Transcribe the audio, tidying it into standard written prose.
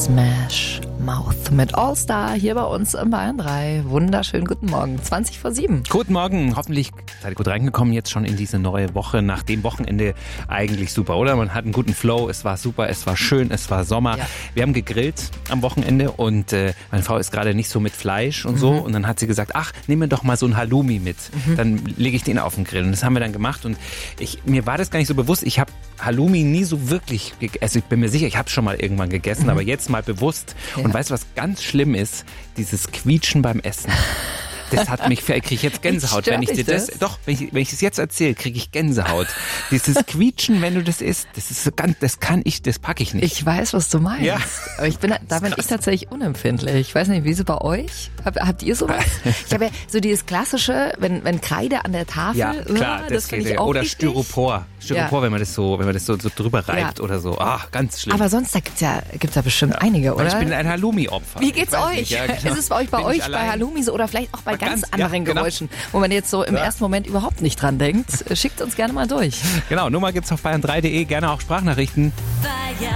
Smash Mouth mit All Star hier bei uns im Bayern 3. Wunderschönen guten Morgen, 7:20. Guten Morgen, hoffentlich seid ihr gut reingekommen jetzt schon in diese neue Woche. Nach dem Wochenende eigentlich super, oder? Man hat einen guten Flow, es war super, es war schön, es war Sommer. Ja. Wir haben gegrillt am Wochenende und meine Frau ist gerade nicht so mit Fleisch und so. Und dann hat sie gesagt, ach, nimm mir doch mal so ein Halloumi mit. Dann lege ich den auf den Grill. Und das haben wir dann gemacht und mir war das gar nicht so bewusst. Ich habe Halloumi nie so wirklich gegessen. Also ich bin mir sicher, ich habe es schon mal irgendwann gegessen, aber jetzt mal bewusst. Ja. Und weißt du, was ganz schlimm ist? Dieses Quietschen beim Essen. Das hat mich, kriege ich jetzt Gänsehaut, wenn ich dir das, doch, wenn ich das jetzt erzähle, kriege ich Gänsehaut. Dieses Quietschen, wenn du das isst, das ist so ganz, das packe ich nicht. Ich weiß, was du meinst. Ja. Aber da bin ich tatsächlich unempfindlich. Ich weiß nicht, wie ist es bei euch? Habt ihr sowas? Ich habe ja so dieses klassische, wenn Kreide an der Tafel, ja, klar, das finde ich auch oder richtig. Styropor, ja. Wenn man das so drüber reibt oder so. Ach, ganz schlimm. Aber sonst, da gibt's ja bestimmt einige, oder? Ich bin ein Halloumi-Opfer. Wie geht's euch? Nicht, ja, genau. Ist es bei euch bei Halloumi so oder vielleicht auch bei ganz anderen Geräuschen, wo man jetzt so im ersten Moment überhaupt nicht dran denkt? Schickt uns gerne mal durch. Genau, Nummer gibt's auf bayern3.de, gerne auch Sprachnachrichten.